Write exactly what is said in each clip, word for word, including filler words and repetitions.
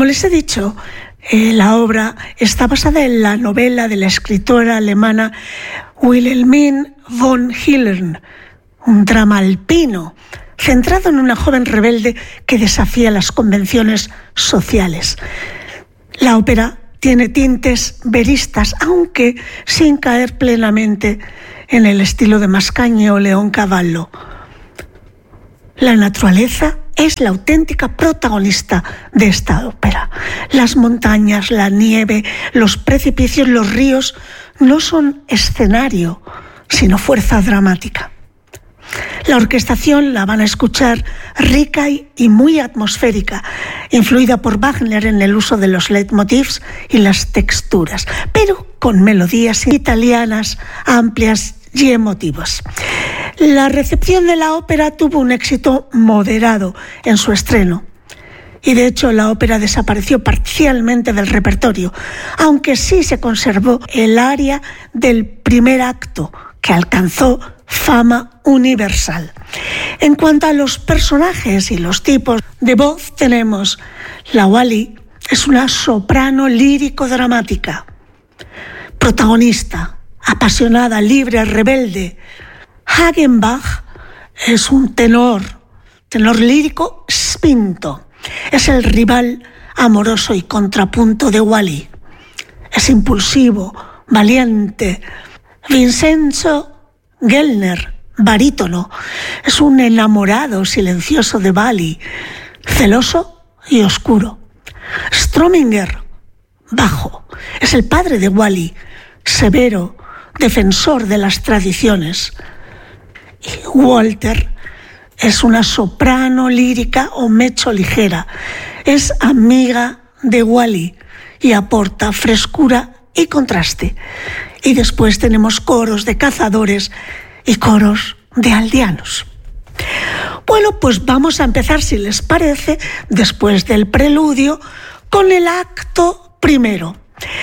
Como les he dicho, eh, la obra está basada en la novela de la escritora alemana Wilhelmine von Hillern, un drama alpino centrado en una joven rebelde que desafía las convenciones sociales. La ópera tiene tintes veristas, aunque sin caer plenamente en el estilo de Mascagni o Leoncavallo. La naturaleza es la auténtica protagonista de esta ópera. Las montañas, la nieve, los precipicios, los ríos no son escenario, sino fuerza dramática. La orquestación la van a escuchar rica y muy atmosférica, influida por Wagner en el uso de los leitmotivs y las texturas, pero con melodías italianas amplias y emotivas. La recepción de la ópera tuvo un éxito moderado en su estreno, y de hecho la ópera desapareció parcialmente del repertorio, aunque sí se conservó el aria del primer acto, que alcanzó fama universal. En cuanto a los personajes y los tipos de voz, tenemos la Wally, es una soprano lírico-dramática, protagonista, apasionada, libre, rebelde. Hagenbach es un tenor, tenor lírico spinto, es el rival amoroso y contrapunto de Wally. Es impulsivo, valiente. Vincenzo Gellner, barítono, es un enamorado silencioso de Wally, celoso y oscuro. Strominger, bajo, es el padre de Wally, severo, defensor de las tradiciones. Y Walter es una soprano lírica o mezzo ligera, es amiga de Wally y aporta frescura y contraste. Y después tenemos coros de cazadores y coros de aldeanos. Bueno, pues vamos a empezar, si les parece, después del preludio, con el acto primero.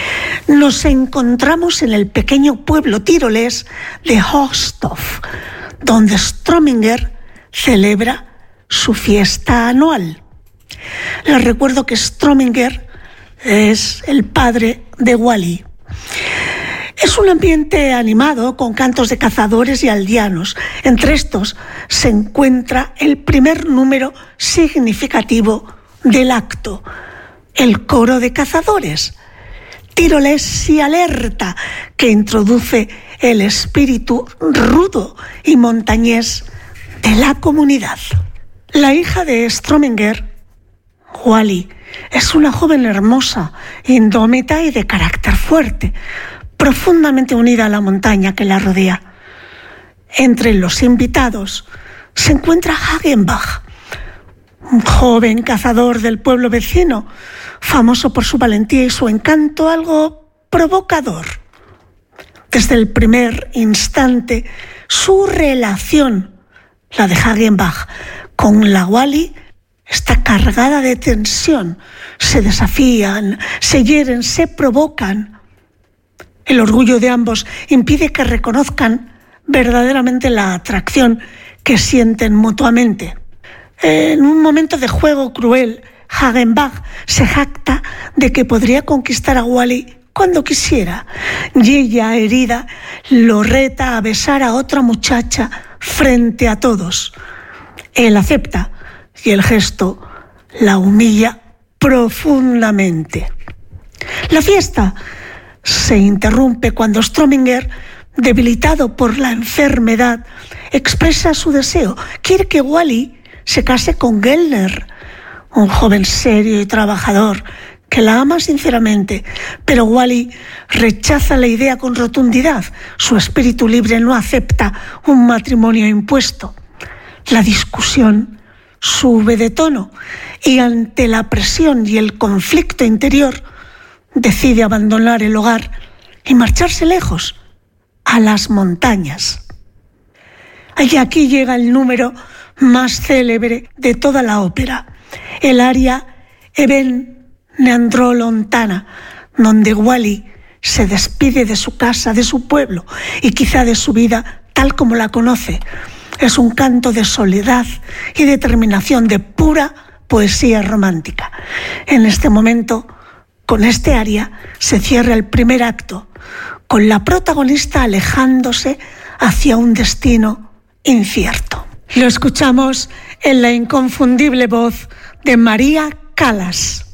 Nos encontramos en el pequeño pueblo tirolés de Hochstoff, donde Strominger celebra su fiesta anual. Les recuerdo que Strominger es el padre de Wally. Es un ambiente animado con cantos de cazadores y aldeanos. Entre estos se encuentra el primer número significativo del acto, el coro de cazadores, tirolés y alerta, que introduce el espíritu rudo y montañés de la comunidad. La hija de Strominger, Wally, es una joven hermosa, indómita y de carácter fuerte, profundamente unida a la montaña que la rodea. Entre los invitados se encuentra Hagenbach, un joven cazador del pueblo vecino, famoso por su valentía y su encanto algo provocador. Desde el primer instante, su relación, la de Hagenbach, con la Wally, está cargada de tensión. Se desafían, se hieren, se provocan. El orgullo de ambos impide que reconozcan verdaderamente la atracción que sienten mutuamente. En un momento de juego cruel, Hagenbach se jacta de que podría conquistar a Wally cuando quisiera, y ella, herida, lo reta a besar a otra muchacha frente a todos. Él acepta, y el gesto la humilla profundamente. La fiesta se interrumpe cuando Strominger, debilitado por la enfermedad, expresa su deseo. Quiere que Wally se case con Gellner, un joven serio y trabajador que la ama sinceramente, pero Wally rechaza la idea con rotundidad. Su espíritu libre no acepta un matrimonio impuesto. La discusión sube de tono y ante la presión y el conflicto interior decide abandonar el hogar y marcharse lejos, a las montañas. Y aquí llega el número más célebre de toda la ópera, el aria Eben neandró lontana, donde Wally se despide de su casa, de su pueblo y quizá de su vida tal como la conoce. Es un canto de soledad y determinación, de pura poesía romántica. En este momento, con este aria, se cierra el primer acto, con la protagonista alejándose hacia un destino incierto. Lo escuchamos en la inconfundible voz de María Callas.